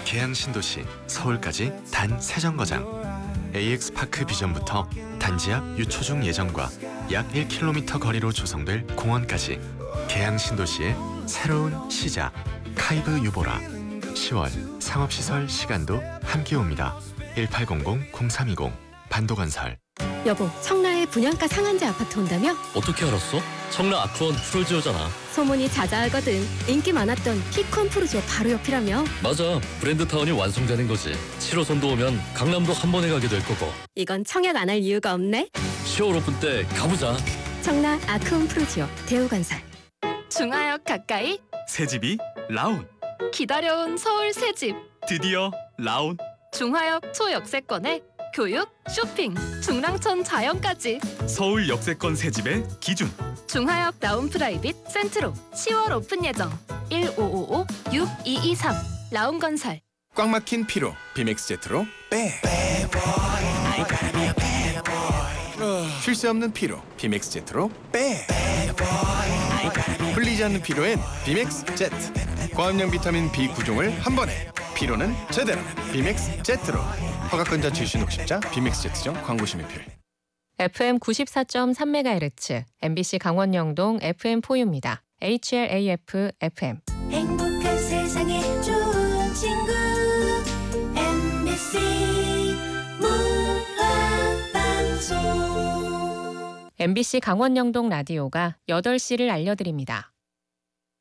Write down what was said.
계양 신도시 서울까지 단 3정거장. AX파크 비전부터 단지 앞 유초중 예정과 약 1km 거리로 조성될 공원까지 계양 신도시의 새로운 시작. 카이브 유보라. 10월 상업시설 시간도 함께 옵니다. 1800-0320 반도건설. 여보, 청라에 분양가 상한제 아파트 온다며? 어떻게 알았어? 청라 아크원 프로지오잖아. 소문이 자자하거든. 인기 많았던 피콘 프로지오 바로 옆이라며? 맞아. 브랜드타운이 완성되는 거지. 7호선도 오면 강남도 한 번에 가게 될 거고. 이건 청약 안 할 이유가 없네. 10월 오픈 때 가보자. 청라 아크원 프로지오 대우건설. 중하역 가까이 새집이 라온. 기다려온 서울 새집. 드디어 라온. 중하역 초역세권에 교육, 쇼핑, 중랑천 자연까지. 서울 역세권 새집의 기준. 중하역 라운 프라이빗 센트로 10월 오픈 예정. 1555-6223 라운건설. 꽉 막힌 피로 비맥스 제트로 빼. 쉴 새 없는 피로 비맥스 제트로 빼. 풀리지 않는 피로엔 비맥스 제트. 고함량 비타민 B9종을 한 번에. 피로는 제대로 비맥스 제트로. 허가권자 출신 혹십자 비맥스 제트점 광고 심의필. FM 94.3MHz MBC 강원영동 FM4U입니다. HLAF FM. 행복한 세상에 좋은 친구 MBC 문화방송. MBC 강원영동 라디오가 8시를 알려드립니다.